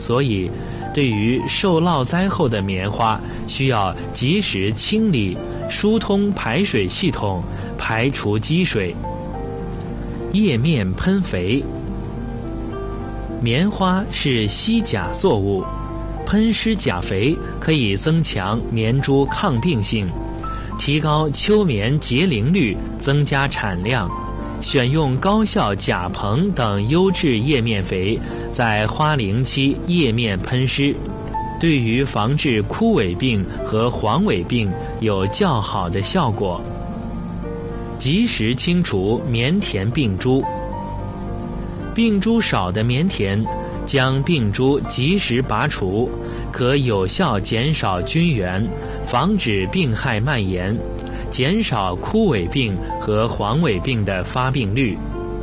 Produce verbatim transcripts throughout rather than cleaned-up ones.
所以对于受涝灾后的棉花，需要及时清理、疏通排水系统，排除积水。叶面喷肥。棉花是吸钾作物，喷施钾肥可以增强棉株抗病性，提高秋棉结龄率，增加产量。选用高效钾硼等优质叶面肥，在花龄期叶面喷施，对于防治枯萎病和黄萎病有较好的效果。及时清除棉田病株。病株少的棉田，将病株及时拔除，可有效减少菌源，防止病害蔓延，减少枯萎病和黄萎病的发病率。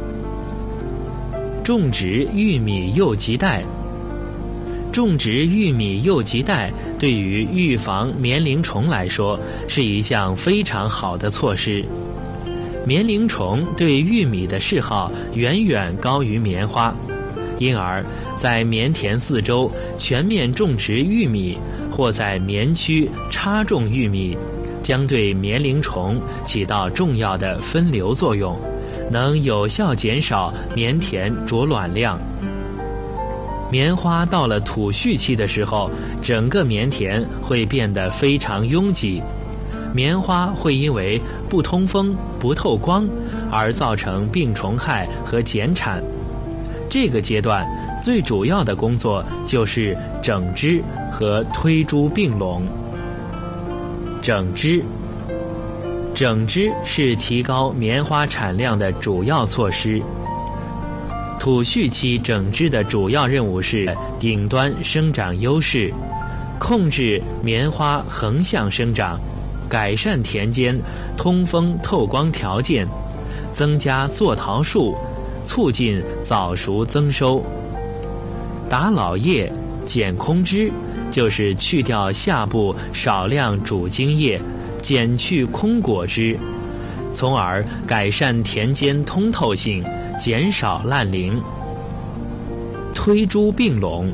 种植玉米幼荠带。种植玉米幼荠带对于预防棉铃虫来说是一项非常好的措施。棉铃虫对玉米的嗜好远远高于棉花，因而在棉田四周全面种植玉米，或在棉区插种玉米，将对棉铃虫起到重要的分流作用，能有效减少棉田着卵量。棉花到了吐絮期的时候，整个棉田会变得非常拥挤，棉花会因为不通风、不透光而造成病虫害和减产。这个阶段最主要的工作就是整枝和推株并拢。整枝，整枝是提高棉花产量的主要措施。吐絮期整枝的主要任务是顶端生长优势，控制棉花横向生长，改善田间通风透光条件，增加坐桃数，促进早熟增收。打老叶、减空枝，就是去掉下部少量主茎叶，减去空果枝，从而改善田间通透性，减少烂龄。推株并拢。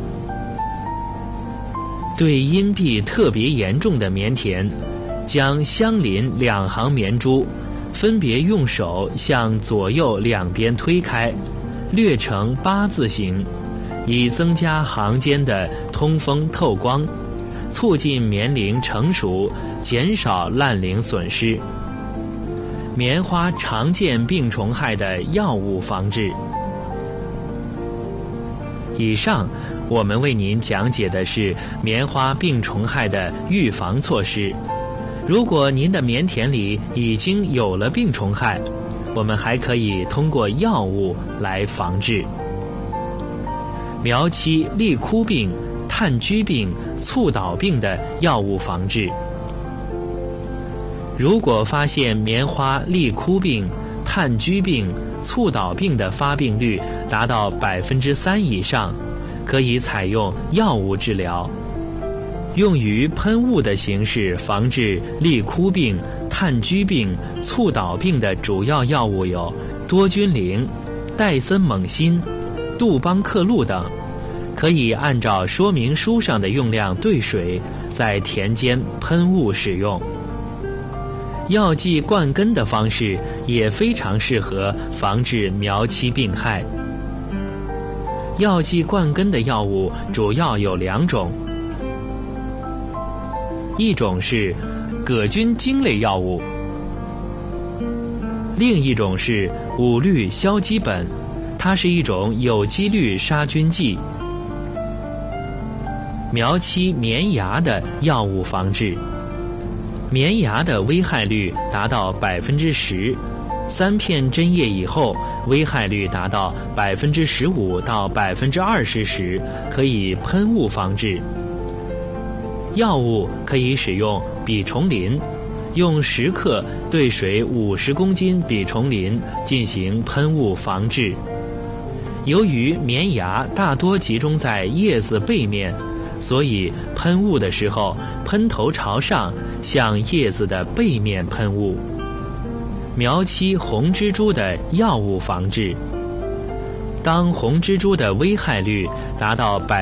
对阴蔽特别严重的棉田，将相邻两行棉株分别用手向左右两边推开，略呈八字形，以增加行间的通风透光，促进棉龄成熟，减少烂龄损失。棉花常见病虫害的药物防治。以上我们为您讲解的是棉花病虫害的预防措施。如果您的棉田里已经有了病虫害，我们还可以通过药物来防治。苗期立枯病、炭疽病、促倒病的药物防治。如果发现棉花立枯病、炭疽病、促倒病的发病率达到百分之三以上，可以采用药物治疗。用于喷雾的形式防治立枯病、炭疽病、促倒病的主要药物有多菌灵、戴森猛辛、杜邦克露等，可以按照说明书上的用量兑水，在田间喷雾使用。药剂灌根的方式也非常适合防治苗期病害。药剂灌根的药物主要有两种，一种是葛菌精类药物，另一种是五氯硝基苯，它是一种有机氯杀菌剂。苗期棉芽的药物防治。棉芽的危害率达到百分之十，三片针叶以后，危害率达到百分之十五到百分之二十时，可以喷雾防治。药物可以使用吡虫林，用十克兑水五十公斤吡虫林进行喷雾防治。由于棉芽大多集中在叶子背面，所以喷雾的时候，喷头朝上，向叶子的背面喷雾。苗期红蜘蛛的药物防治。当红蜘蛛的危害率达到百